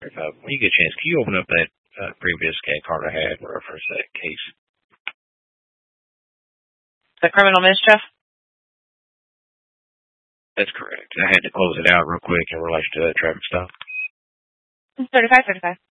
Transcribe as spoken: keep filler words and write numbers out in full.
If, uh, when you get a chance, can you open up that uh, previous K card I had and reference that case? The criminal mischief? That's correct. I had to close it out real quick in relation to that traffic stop. thirty-five thirty-five.